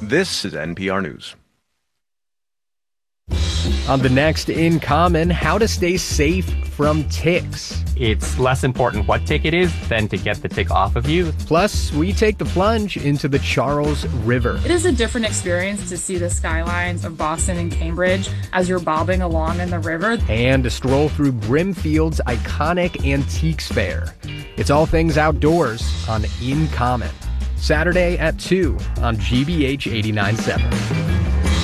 This is NPR News. On the next In Common, how to stay safe from ticks. It's less important what tick it is than to get the tick off of you. Plus, we take the plunge into the Charles River. It is a different experience to see the skylines of Boston and Cambridge as you're bobbing along in the river. And a stroll through Brimfield's iconic Antiques Fair. It's all things outdoors on In Common. Saturday at 2 on GBH 89.7.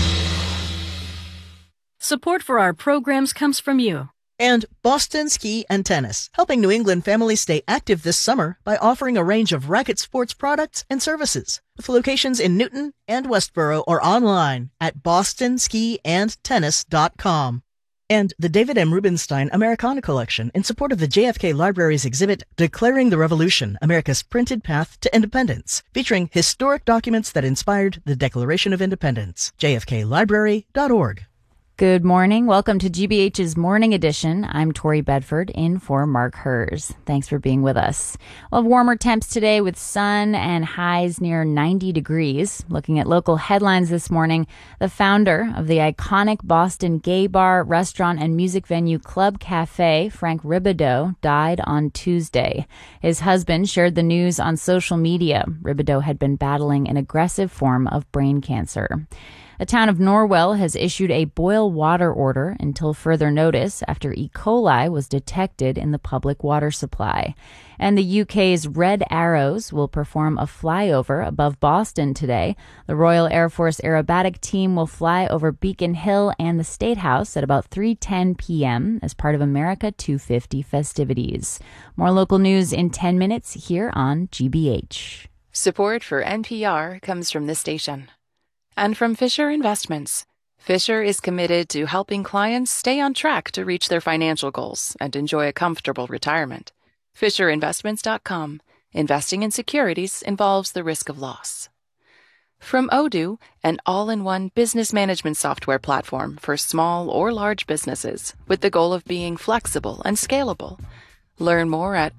Support for our programs comes from you. And Boston Ski and Tennis, helping New England families stay active this summer by offering a range of racket sports products and services, with locations in Newton and Westboro or online at bostonskiandtennis.com. And the David M. Rubenstein Americana Collection in support of the JFK Library's exhibit Declaring the Revolution, America's Printed Path to Independence, featuring historic documents that inspired the Declaration of Independence. jfklibrary.org. Good morning. Welcome to GBH's Morning Edition. I'm Tori Bedford, in for Mark Hers. Thanks for being with us. We'll have warmer temps today with sun and highs near 90 degrees. Looking at local headlines this morning, the founder of the iconic Boston gay bar, restaurant, and music venue Club Cafe, Frank Ribideau, died on Tuesday. His husband shared the news on social media. Ribideau had been battling an aggressive form of brain cancer. The town of Norwell has issued a boil water order until further notice after E. coli was detected in the public water supply. And the UK's Red Arrows will perform a flyover above Boston today. The Royal Air Force aerobatic team will fly over Beacon Hill and the State House at about 3:10 p.m. as part of America 250 festivities. More local news in 10 minutes here on GBH. Support for NPR comes from this station. And from Fisher Investments. Fisher is committed to helping clients stay on track to reach their financial goals and enjoy a comfortable retirement. FisherInvestments.com. Investing in securities involves the risk of loss. From Odoo, an all-in-one business management software platform for small or large businesses with the goal of being flexible and scalable. Learn more at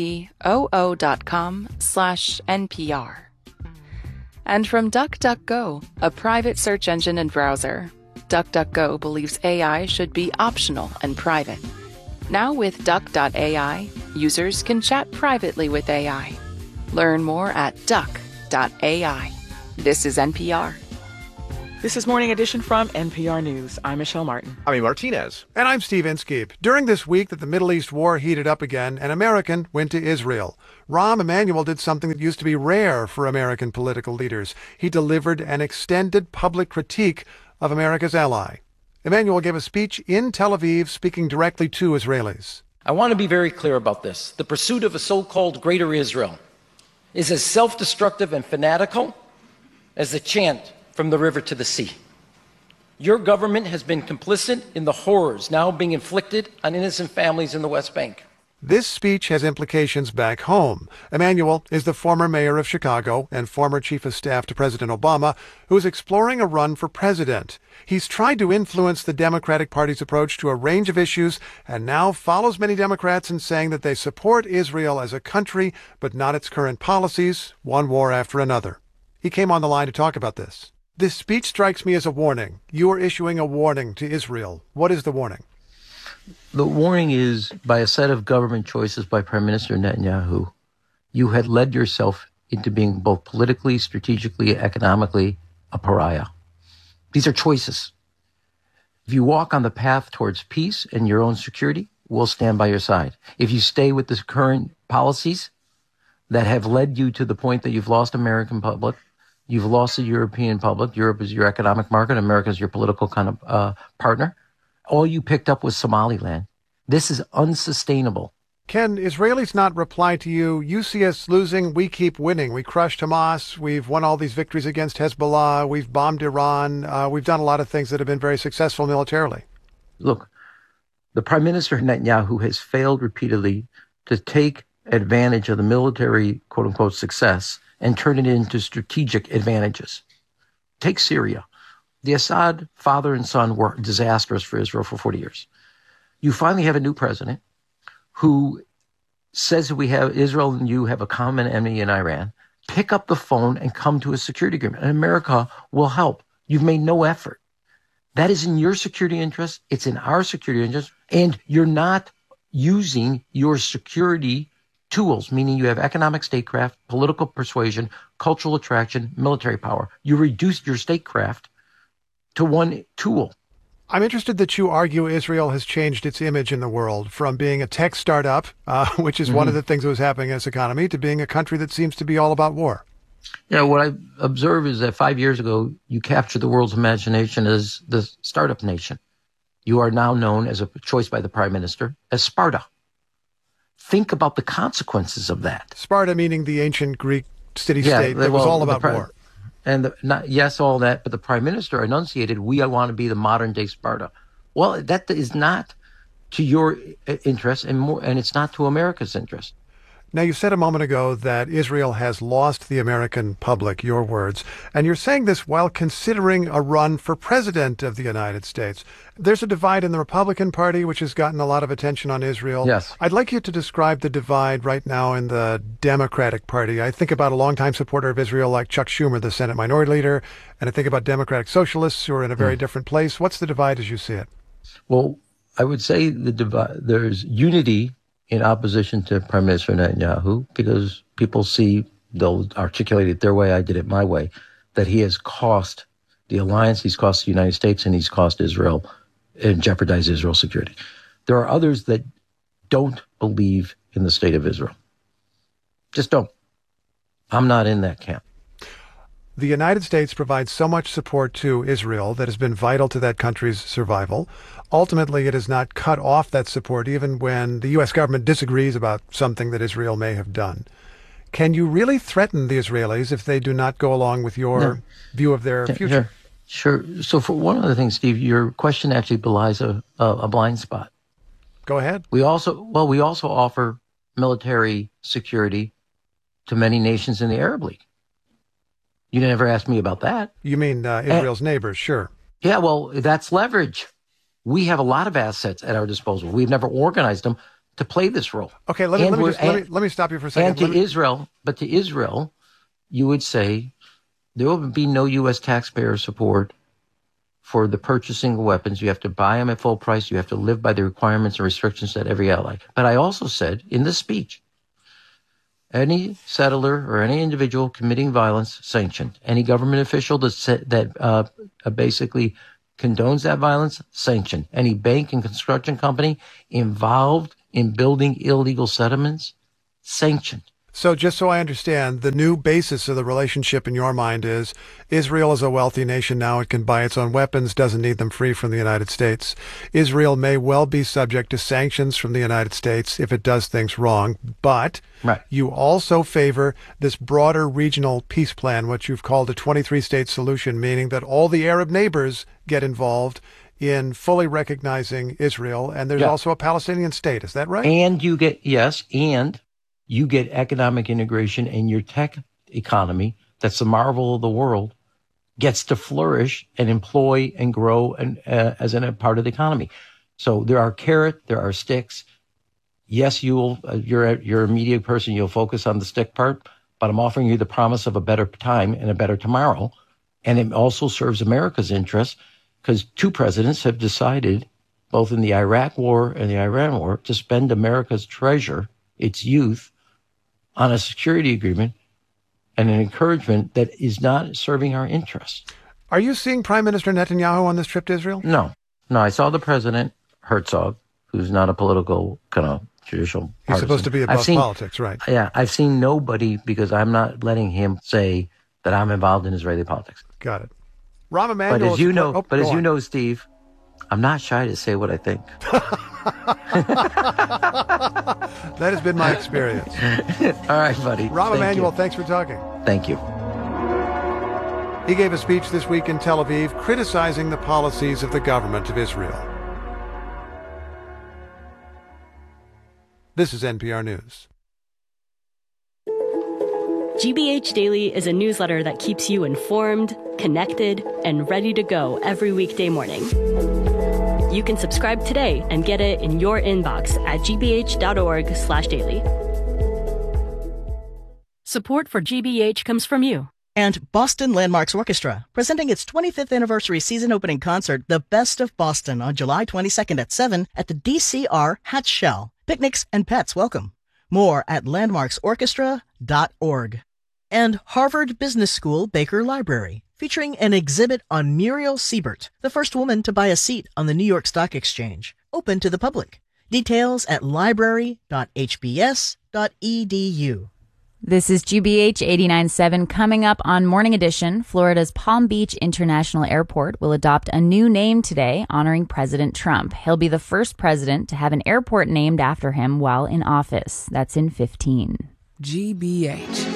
odoo.com/NPR. And from DuckDuckGo, a private search engine and browser. DuckDuckGo believes AI should be optional and private. Now with Duck.ai, users can chat privately with AI. Learn more at Duck.ai. This is NPR. This is Morning Edition from NPR News. I'm Michelle Martin. I'm Martinez. And I'm Steve Inskeep. During this week that the Middle East war heated up again, an American went to Israel. Rahm Emanuel did something that used to be rare for American political leaders. He delivered an extended public critique of America's ally. Emanuel gave a speech in Tel Aviv speaking directly to Israelis. I want to be very clear about this. The pursuit of a so-called Greater Israel is as self-destructive and fanatical as the chant from the river to the sea. Your government has been complicit in the horrors now being inflicted on innocent families in the West Bank. This speech has implications back home. Emanuel is the former mayor of Chicago and former chief of staff to President Obama, who is exploring a run for president. He's tried to influence the Democratic Party's approach to a range of issues and now follows many Democrats in saying that they support Israel as a country, but not its current policies, one war after another. He came on the line to talk about this. This speech strikes me as a warning. You are issuing a warning to Israel. What is the warning? The warning is, by a set of government choices by Prime Minister Netanyahu, you had led yourself into being both politically, strategically, economically a pariah. These are choices. If you walk on the path towards peace and your own security, we'll stand by your side. If you stay with the current policies that have led you to the point that you've lost American public, you've lost the European public. Europe is your economic market. America is your political kind of partner. All you picked up was Somaliland. This is unsustainable. Can Israelis not reply to you, you see us losing, we keep winning. We crushed Hamas. We've won all these victories against Hezbollah. We've bombed Iran. We've done a lot of things that have been very successful militarily. Look, the Prime Minister Netanyahu has failed repeatedly to take advantage of the military, quote-unquote, success and turn it into strategic advantages. Take Syria. The Assad father and son were disastrous for Israel for 40 years. You finally have a new president who says that we have Israel and you have a common enemy in Iran, pick up the phone and come to a security agreement. And America will help. You've made no effort. That is in your security interest. It's in our security interest. And you're not using your security tools, meaning you have economic statecraft, political persuasion, cultural attraction, military power. You reduced your statecraft to one tool. I'm interested that you argue Israel has changed its image in the world from being a tech startup, which is one of the things that was happening in its economy, to being a country that seems to be all about war. Yeah, what I observe is that 5 years ago, you captured the world's imagination as the startup nation. You are now known as a choice by the prime minister as Sparta. Think about the consequences of that. Sparta meaning the ancient Greek city-state that was all about war. And yes, all that, but the prime minister enunciated, we want to be the modern day Sparta. Well, that is not to your interest and it's not to America's interest. Now, you said a moment ago that Israel has lost the American public, your words, and you're saying this while considering a run for president of the United States. There's a divide in the Republican Party, which has gotten a lot of attention on Israel. Yes. I'd like you to describe the divide right now in the Democratic Party. I think about a longtime supporter of Israel like Chuck Schumer, the Senate Minority Leader, and I think about Democratic Socialists who are in a very different place. What's the divide as you see it? Well, I would say the divide, there's unity in opposition to Prime Minister Netanyahu, because people see, they'll articulate it their way, I did it my way, that he has cost the alliance, he's cost the United States, and he's cost Israel and jeopardized Israel's security. There are others that don't believe in the state of Israel. Just don't. I'm not in that camp. The United States provides so much support to Israel that has been vital to that country's survival. Ultimately, it has not cut off that support even when the U.S. government disagrees about something that Israel may have done. Can you really threaten the Israelis if they do not go along with your view of their future? Sure. So for one other thing, Steve, your question actually belies a blind spot. Go ahead. We also offer military security to many nations in the Arab League. You never asked me about that. You mean Israel's neighbors, sure. Yeah, well, that's leverage. We have a lot of assets at our disposal. We've never organized them to play this role. Okay, let me stop you for a second. And to Israel, you would say there will be no U.S. taxpayer support for the purchasing of weapons. You have to buy them at full price. You have to live by the requirements and restrictions that every ally. But I also said in this speech, any settler or any individual committing violence, sanctioned. Any government official that basically condones that violence, sanctioned. Any bank and construction company involved in building illegal settlements, sanctioned. So just so I understand, the new basis of the relationship in your mind is Israel is a wealthy nation now. It can buy its own weapons, doesn't need them free from the United States. Israel may well be subject to sanctions from the United States if it does things wrong. But you also favor this broader regional peace plan, what you've called a 23-state solution, meaning that all the Arab neighbors get involved in fully recognizing Israel. And there's also a Palestinian state. Is that right? And you get, you get economic integration, and your tech economy, that's the marvel of the world, gets to flourish and employ and grow and as a part of the economy. So there are carrot, there are sticks. Yes, you're a media person, you'll focus on the stick part, but I'm offering you the promise of a better time and a better tomorrow. And it also serves America's interests, because two presidents have decided, both in the Iraq war and the Iran war, to spend America's treasure, its youth, on a security agreement and an encouragement that is not serving our interests. Are you seeing Prime Minister Netanyahu on this trip to Israel? No. I saw the President, Herzog, who's not a political kind of traditional partisan. He's supposed to be above politics, right? Yeah, I've seen nobody, because I'm not letting him say that I'm involved in Israeli politics. Got it. Rahm Emanuel. But as you know, Steve, I'm not shy to say what I think. That has been my experience. All right, buddy. Rahm Emanuel, thanks for talking. Thank you. He gave a speech this week in Tel Aviv criticizing the policies of the government of Israel. This is NPR News. GBH Daily is a newsletter that keeps you informed, connected, and ready to go every weekday morning. You can subscribe today and get it in your inbox at gbh.org/daily. Support for GBH comes from you. And Boston Landmarks Orchestra, presenting its 25th anniversary season opening concert, The Best of Boston, on July 22nd at 7 at the DCR Hatch Shell. Picnics and pets welcome. More at landmarksorchestra.org. And Harvard Business School Baker Library, featuring an exhibit on Muriel Siebert, the first woman to buy a seat on the New York Stock Exchange, open to the public. Details at library.hbs.edu. This is GBH 89.7. Coming up on Morning Edition, Florida's Palm Beach International Airport will adopt a new name today, honoring President Trump. He'll be the first president to have an airport named after him while in office. That's in 15. GBH.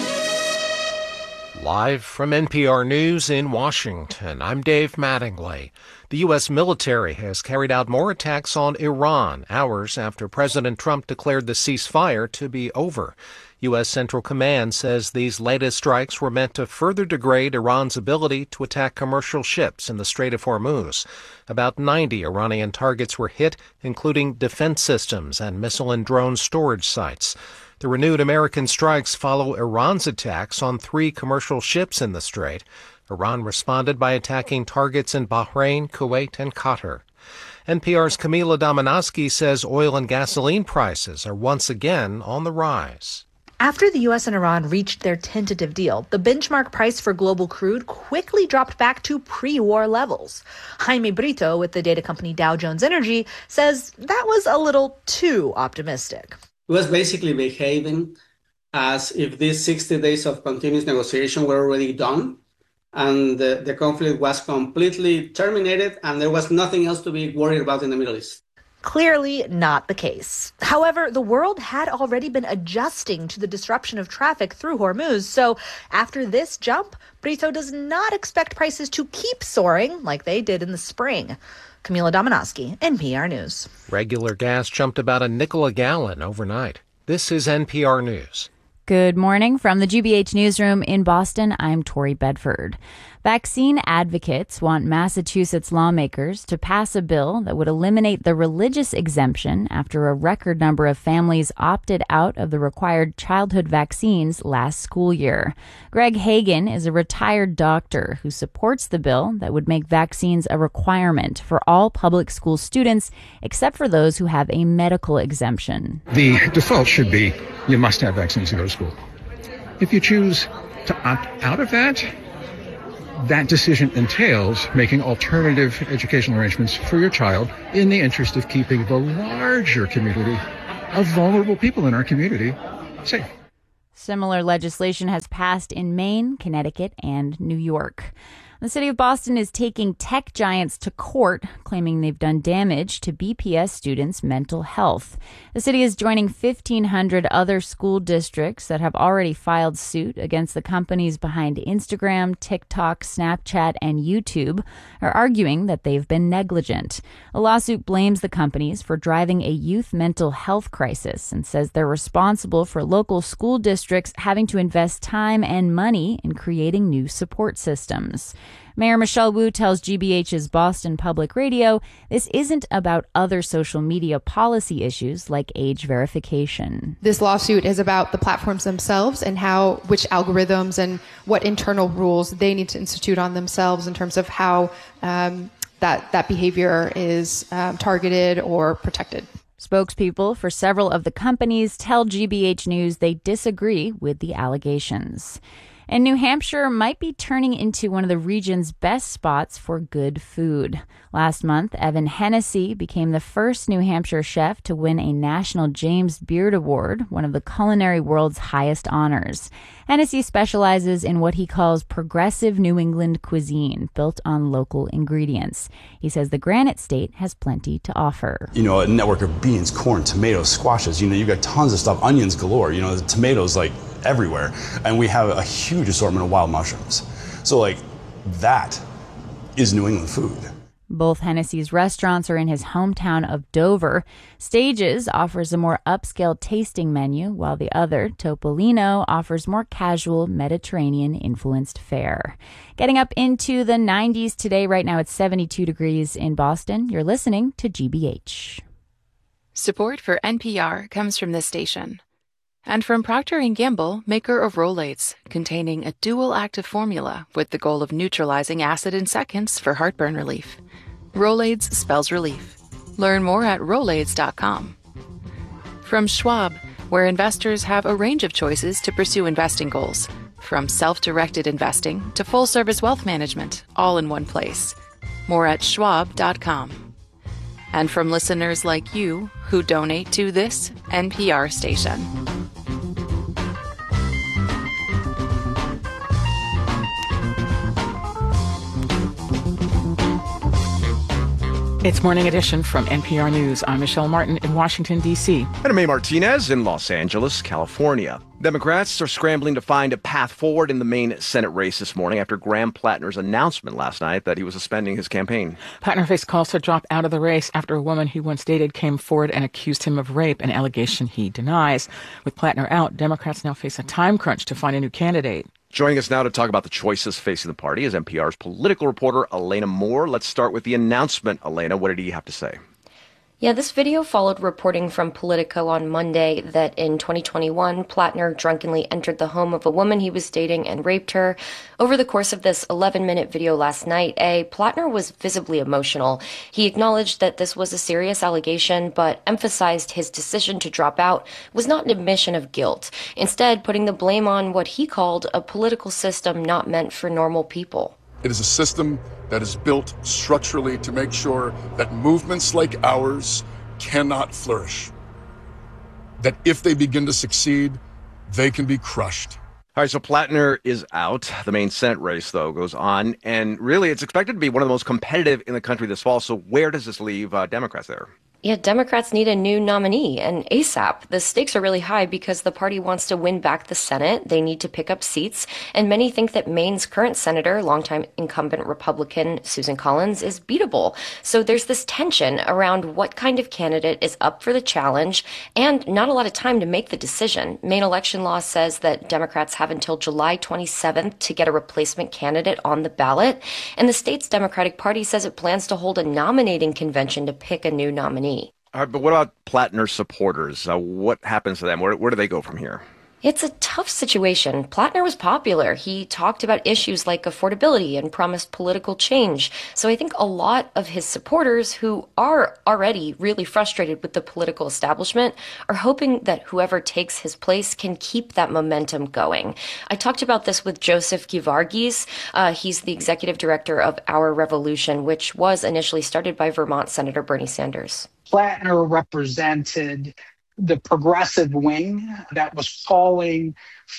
Live from NPR News in Washington, I'm Dave Mattingly. The U.S. military has carried out more attacks on Iran hours after President Trump declared the ceasefire to be over. U.S. Central Command says these latest strikes were meant to further degrade Iran's ability to attack commercial ships in the Strait of Hormuz. About 90 Iranian targets were hit, including defense systems and missile and drone storage sites. The renewed American strikes follow Iran's attacks on 3 commercial ships in the Strait. Iran responded by attacking targets in Bahrain, Kuwait, and Qatar. NPR's Camila Domonoske says oil and gasoline prices are once again on the rise. After the U.S. and Iran reached their tentative deal, the benchmark price for global crude quickly dropped back to pre-war levels. Jaime Brito with the data company Dow Jones Energy says that was a little too optimistic. It was basically behaving as if these 60 days of continuous negotiation were already done and the conflict was completely terminated and there was nothing else to be worried about in the Middle East. Clearly not the case. However, the world had already been adjusting to the disruption of traffic through Hormuz. So after this jump, Brito does not expect prices to keep soaring like they did in the spring. Camila Domonoske, NPR News. Regular gas jumped about a nickel a gallon overnight. This is NPR News. Good morning from the GBH Newsroom in Boston. I'm Tori Bedford. Vaccine advocates want Massachusetts lawmakers to pass a bill that would eliminate the religious exemption after a record number of families opted out of the required childhood vaccines last school year. Greg Hagan is a retired doctor who supports the bill that would make vaccines a requirement for all public school students except for those who have a medical exemption. The default should be you must have vaccines to go to school. If you choose to opt out of that, that decision entails making alternative educational arrangements for your child in the interest of keeping the larger community of vulnerable people in our community safe. Similar legislation has passed in Maine, Connecticut, and New York. The city of Boston is taking tech giants to court, claiming they've done damage to BPS students' mental health. The city is joining 1,500 other school districts that have already filed suit against the companies behind Instagram, TikTok, Snapchat, and YouTube, are arguing that they've been negligent. A lawsuit blames the companies for driving a youth mental health crisis and says they're responsible for local school districts having to invest time and money in creating new support systems. Mayor Michelle Wu tells GBH's Boston Public Radio this isn't about other social media policy issues like age verification. This lawsuit is about the platforms themselves and which algorithms and what internal rules they need to institute on themselves in terms of how that behavior is targeted or protected. Spokespeople for several of the companies tell GBH News they disagree with the allegations. And New Hampshire might be turning into one of the region's best spots for good food. Last month, Evan Hennessy became the first New Hampshire chef to win a National James Beard Award, one of the culinary world's highest honors. Hennessy specializes in what he calls progressive New England cuisine, built on local ingredients. He says the Granite State has plenty to offer. You know, a network of beans, corn, tomatoes, squashes. You know, you've got tons of stuff, onions galore. You know, the tomatoes, like, everywhere. And we have a huge assortment of wild mushrooms. So, like, that is New England food. Both Hennessy's restaurants are in his hometown of Dover. Stages offers a more upscale tasting menu, while the other, Topolino, offers more casual Mediterranean-influenced fare. Getting up into the 90s today. Right now it's 72 degrees in Boston. You're listening to GBH. Support for NPR comes from this station. And from Procter & Gamble, maker of Rolaids, containing a dual active formula with the goal of neutralizing acid in seconds for heartburn relief. Rolaids spells relief. Learn more at Rolaids.com. From Schwab, where investors have a range of choices to pursue investing goals, from self-directed investing to full-service wealth management, all in one place. More at Schwab.com. And from listeners like you who donate to this NPR station. It's Morning Edition from NPR News. I'm Michelle Martin in Washington, D.C. And I'm May Martinez in Los Angeles, California. Democrats are scrambling to find a path forward in the Maine Senate race this morning after Graham Plattner's announcement last night that he was suspending his campaign. Plattner faced calls to drop out of the race after a woman he once dated came forward and accused him of rape, an allegation he denies. With Plattner out, Democrats now face a time crunch to find a new candidate. Joining us now to talk about the choices facing the party is NPR's political reporter, Elena Moore. Let's start with the announcement. Elena, what did he have to say? Yeah, this video followed reporting from Politico on Monday that in 2021, Plattner drunkenly entered the home of a woman he was dating and raped her. Over the course of this 11-minute video last night, Plattner was visibly emotional. He acknowledged that this was a serious allegation, but emphasized his decision to drop out was not an admission of guilt, instead putting the blame on what he called a political system not meant for normal people. It is a system that is built structurally to make sure that movements like ours cannot flourish. That if they begin to succeed, they can be crushed. All right, so Plattner is out. The Maine Senate race, though, goes on. And really, it's expected to be one of the most competitive in the country this fall. So where does this leave Democrats there? Yeah, Democrats need a new nominee, and ASAP. The stakes are really high because the party wants to win back the Senate. They need to pick up seats, and many think that Maine's current senator, longtime incumbent Republican Susan Collins, is beatable. So there's this tension around what kind of candidate is up for the challenge, and not a lot of time to make the decision. Maine election law says that Democrats have until July 27th to get a replacement candidate on the ballot, and the state's Democratic Party says it plans to hold a nominating convention to pick a new nominee. All right, but what about Plattner's supporters? What happens to them? Where do they go from here? It's a tough situation. Plattner was popular. He talked about issues like affordability and promised political change. So I think a lot of his supporters, who are already really frustrated with the political establishment, are hoping that whoever takes his place can keep that momentum going. I talked about this with Joseph Gevargis. He's the executive director of Our Revolution, which was initially started by Vermont Senator Bernie Sanders. Plattner represented the progressive wing that was calling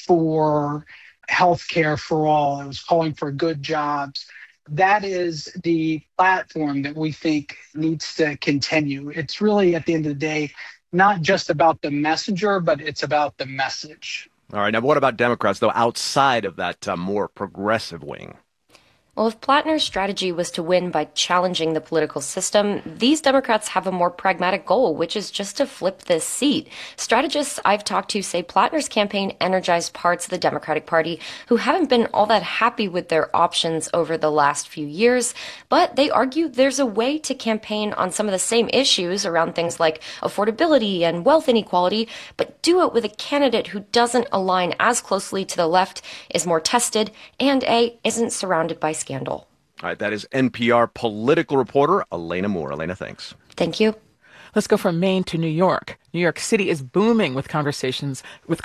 for health care for all. It was calling for good jobs. That is the platform that we think needs to continue. It's really, at the end of the day, not just about the messenger, but it's about the message. All right. Now, what about Democrats, though, outside of that more progressive wing? Well, if Plattner's strategy was to win by challenging the political system, these Democrats have a more pragmatic goal, which is just to flip this seat. Strategists I've talked to say Plattner's campaign energized parts of the Democratic Party who haven't been all that happy with their options over the last few years, but they argue there's a way to campaign on some of the same issues around things like affordability and wealth inequality, but do it with a candidate who doesn't align as closely to the left, is more tested, and isn't surrounded by scandal. All right, that is NPR political reporter Elena Moore. Elena, thanks. Thank you. Let's go from Maine to New York. New York City is booming with conversions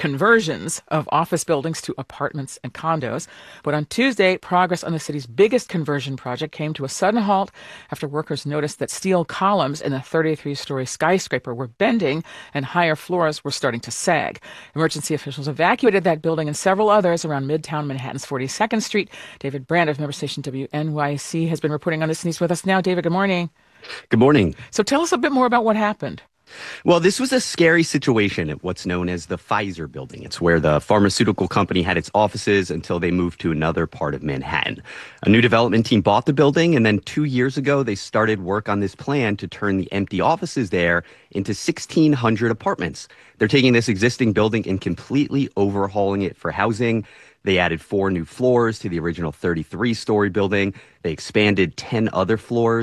of office buildings to apartments and condos. But on Tuesday, progress on the city's biggest conversion project came to a sudden halt after workers noticed that steel columns in the 33-story skyscraper were bending and higher floors were starting to sag. Emergency officials evacuated that building and several others around Midtown Manhattan's 42nd Street. David Brand of member station WNYC has been reporting on this, and he's with us now. David, good morning. Good morning. So tell us a bit more about what happened. Well, this was a scary situation at what's known as the Pfizer building. It's where the pharmaceutical company had its offices until they moved to another part of Manhattan. A new development team bought the building, and then 2 years ago, they started work on this plan to turn the empty offices there into 1,600 apartments. They're taking this existing building and completely overhauling it for housing. They added 4 new floors to the original 33-story building. They expanded 10 other floors.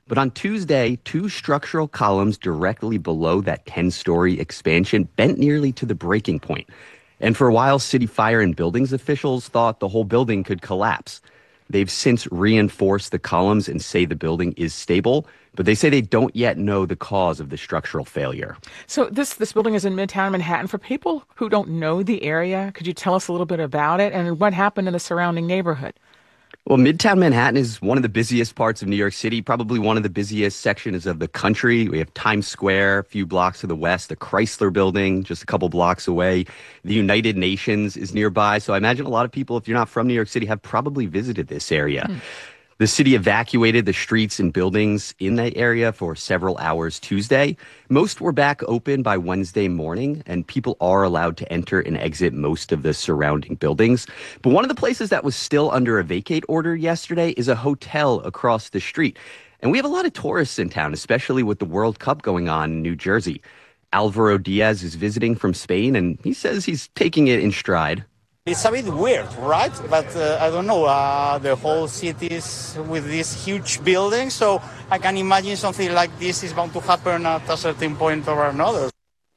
But on Tuesday, 2 structural columns directly below that 10-story expansion bent nearly to the breaking point. And for a while, city fire and buildings officials thought the whole building could collapse. They've since reinforced the columns and say the building is stable, but they say they don't yet know the cause of the structural failure. So this building is in Midtown Manhattan. For people who don't know the area, could you tell us a little bit about it and what happened in the surrounding neighborhood? Well, Midtown Manhattan is one of the busiest parts of New York City, probably one of the busiest sections of the country. We have Times Square, a few blocks to the west, the Chrysler Building just a couple blocks away. The United Nations is nearby. So I imagine a lot of people, if you're not from New York City, have probably visited this area. The city evacuated the streets and buildings in that area for several hours Tuesday. Most were back open by Wednesday morning, and people are allowed to enter and exit most of the surrounding buildings. But one of the places that was still under a vacate order yesterday is a hotel across the street. And we have a lot of tourists in town, especially with the World Cup going on in New Jersey. Alvaro Diaz is visiting from Spain, and he says he's taking it in stride. It's a bit weird, right? But I don't know, the whole city is with this huge building, so I can imagine something like this is bound to happen at a certain point or another.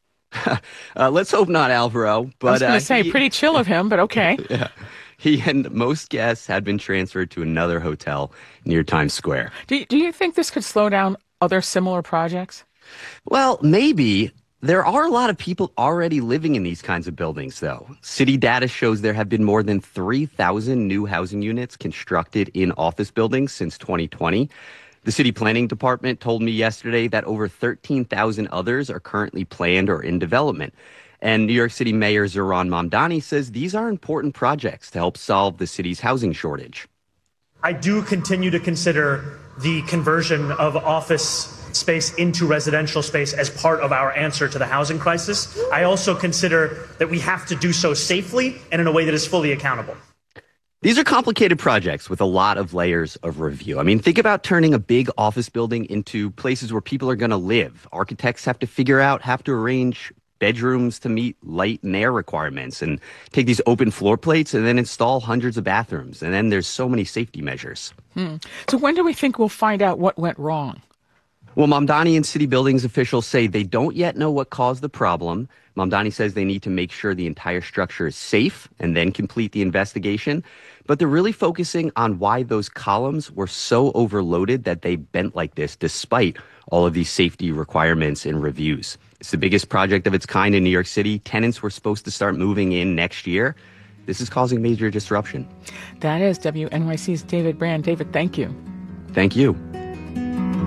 Let's hope not, Alvaro. But, I was going to say, pretty chill of him, but okay. Yeah. He and most guests had been transferred to another hotel near Times Square. Do you think this could slow down other similar projects? Well, maybe. There are a lot of people already living in these kinds of buildings, though. City data shows there have been more than 3,000 new housing units constructed in office buildings since 2020. The city planning department told me yesterday that over 13,000 others are currently planned or in development. And New York City Mayor Zohran Mamdani says these are important projects to help solve the city's housing shortage. I do continue to consider the conversion of office space into residential space as part of our answer to the housing crisis. I also consider that we have to do so safely and in a way that is fully accountable. These are complicated projects with a lot of layers of review. I mean, think about turning a big office building into places where people are going to live. Architects have to arrange bedrooms to meet light and air requirements and take these open floor plates and then install hundreds of bathrooms. And then there's so many safety measures. So when do we think we'll find out what went wrong? Well, Mamdani and city buildings officials say they don't yet know what caused the problem. Mamdani says they need to make sure the entire structure is safe and then complete the investigation. But they're really focusing on why those columns were so overloaded that they bent like this, despite all of these safety requirements and reviews. It's the biggest project of its kind in New York City. Tenants were supposed to start moving in next year. This is causing major disruption. That is WNYC's David Brand. David, thank you. Thank you.